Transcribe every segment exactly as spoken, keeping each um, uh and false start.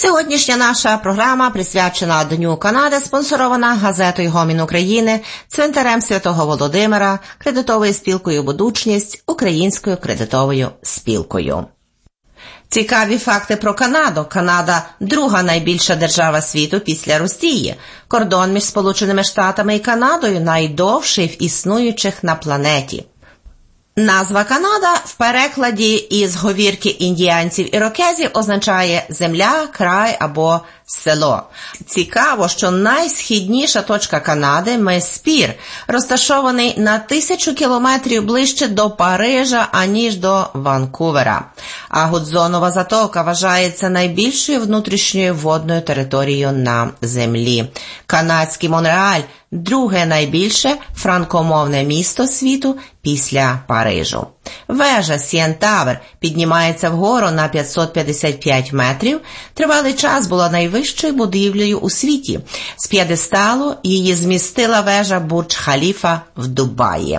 Сьогоднішня наша програма присвячена Дню Канади, спонсорована газетою «Гомін України», Цвинтарем Святого Володимира, Кредитовою спілкою «Будучність», Українською кредитовою спілкою. Цікаві факти про Канаду. Канада – друга найбільша держава світу після Росії. Кордон між Сполученими Штатами і Канадою найдовший в існуючих на планеті. Назва Канада в перекладі із говірки індіанців-ірокезів означає «земля», «край» або «село». Цікаво, що найсхідніша точка Канади – мис Пір, розташований на тисячу кілометрів ближче до Парижа, аніж до Ванкувера. А Гудзонова затока вважається найбільшою внутрішньою водною територією на землі. Канадський Монреаль – друге найбільше франкомовне місто світу після Парижу. Вежа Сі-Ен Тавер піднімається вгору на п'ятсот п'ятдесят п'ять метрів. Тривалий час була найвищою будівлею у світі. З п'єдесталу її змістила вежа Бурдж-Халіфа в Дубаї.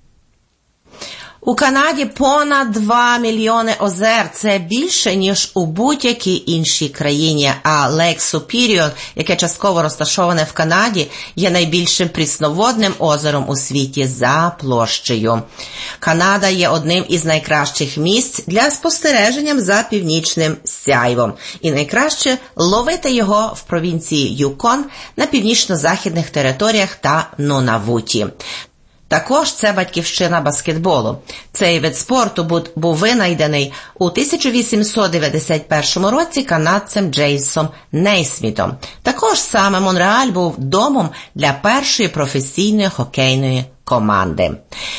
У Канаді понад два мільйони озер. Це більше, ніж у будь-якій іншій країні. А Лейк Суперіор, яке частково розташоване в Канаді, є найбільшим прісноводним озером у світі за площею. Канада є одним із найкращих місць для спостереження за північним сяйвом. І найкраще ловити його в провінції Юкон, на північно-західних територіях та Нунавуті. Також це батьківщина баскетболу. Цей вид спорту був винайдений у тисяча вісімсот дев'яносто першому році канадцем Джеймсом Нейсмітом. Також саме Монреаль був домом для першої професійної хокейної команди.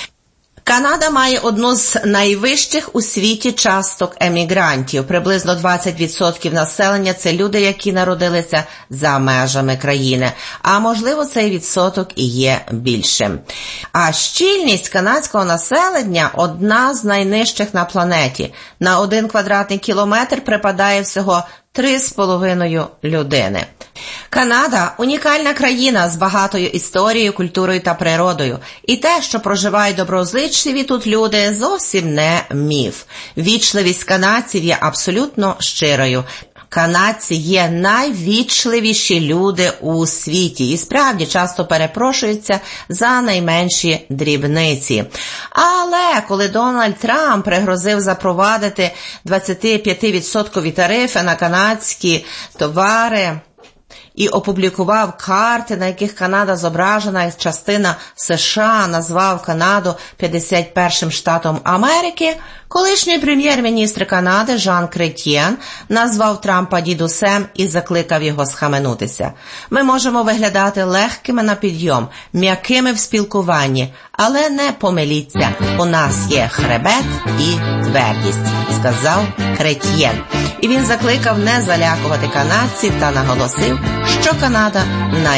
Канада має одну з найвищих у світі часток емігрантів. Приблизно двадцять відсотків населення – це люди, які народилися за межами країни. А можливо, цей відсоток і є більшим. А щільність канадського населення – одна з найнижчих на планеті. На один квадратний кілометр припадає всього три з половиною людини. Канада – унікальна країна з багатою історією, культурою та природою. І те, що проживають доброзичливі тут люди, зовсім не міф. Вічливість канадців є абсолютно щирою. Канадці є найвічливіші люди у світі і справді часто перепрошуються за найменші дрібниці. Але коли Дональд Трамп пригрозив запровадити двадцятип'ятивідсоткові тарифи на канадські товари і опублікував карти, на яких Канада зображена, і частина США назвав Канаду п'ятдесят першим штатом Америки, колишній прем'єр-міністр Канади Жан Кретьєн назвав Трампа дідусем і закликав його схаменутися. Ми можемо виглядати легкими на підйом, м'якими в спілкуванні, але не помиліться, у нас є хребет і твердість, сказав Кретьєн. І він закликав не залякувати канадців та наголосив, що Канада –